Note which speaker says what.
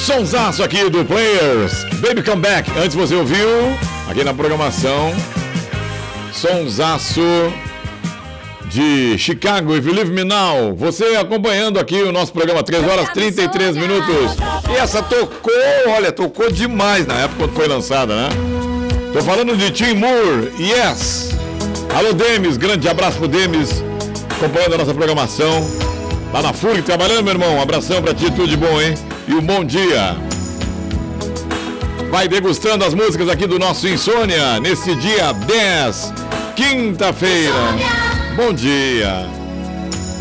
Speaker 1: Sonsaço aqui do Players, Baby Come Back. Antes você ouviu, aqui na programação, Sonsaço de Chicago e Believe Me Now. Você acompanhando aqui o nosso programa 3 horas 33 minutos. E essa tocou demais na época quando foi lançada, né? Tô falando de Tim Moore, Yes. Alô, Demis, grande abraço pro Demis, acompanhando a nossa programação. Lá na FURG, trabalhando, meu irmão. Um abração pra ti, tudo de bom, hein? E um bom dia. Vai degustando as músicas aqui do nosso Insônia, nesse dia 10, quinta-feira. Bom dia.